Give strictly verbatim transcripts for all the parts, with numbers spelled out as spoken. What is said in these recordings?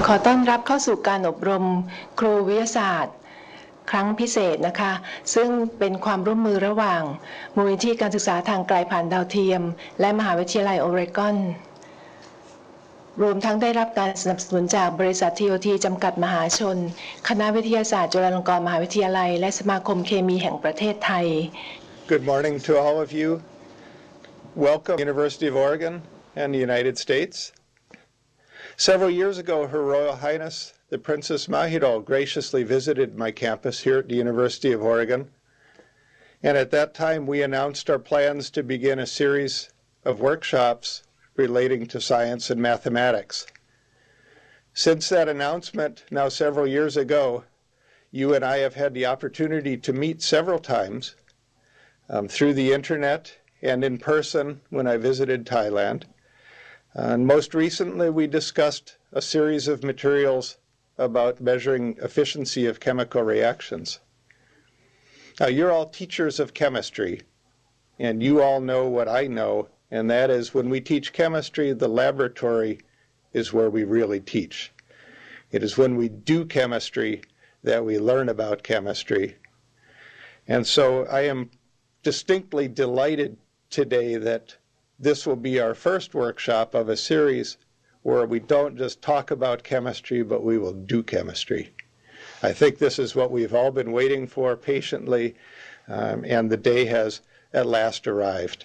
ขอต้อนรับเข้าสู่การอบรมครูวิทยาศาสตร์ครั้งพิเศษนะคะซึ่งเป็นความร่วมมือระหว่างมูลนิธิการศึกษาทางไกลผ่านดาวเทียมและมหาวิทยาลัยโอเรกอนรวมทั้งได้รับการสนับสนุนจากบริษัท ที โอ ที จำกัดมหาชนคณะวิทยาศาสตร์จุฬาลงกรณ์มหาวิทยาลัยและสมาคมเคมีแห่งประเทศไทย Good morning to all of you. Welcome to the University of Oregon and the United States. Several years ago, Her Royal Highness, the Princess Mahidol, graciously visited my campus here at the University of Oregon. And at that time, we announced our plans to begin a series of workshops relating to science and mathematics. Since that announcement, now several years ago, you and I have had the opportunity to meet several times um, through the internet and in person when I visited Thailand. And most recently, we discussed a series of materials about measuring efficiency of chemical reactions. Now, you're all teachers of chemistry, and you all know what I know, and that is when we teach chemistry, the laboratory is where we really teach. It is when we do chemistry that we learn about chemistry. And so I am distinctly delighted today that this will be our first workshop of a series where we don't just talk about chemistry, but we will do chemistry. I think this is what we've all been waiting for patiently, um, and the day has at last arrived.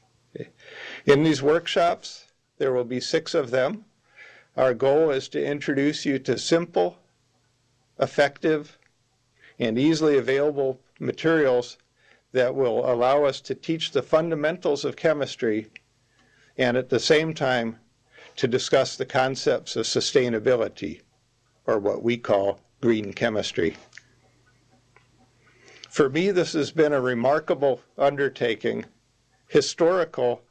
In these workshops, there will be six of them. Our goal is to introduce you to simple, effective, and easily available materials that will allow us to teach the fundamentals of chemistry and at the same time to discuss the concepts of sustainability, or what we call green chemistry. For me, this has been a remarkable undertaking, historical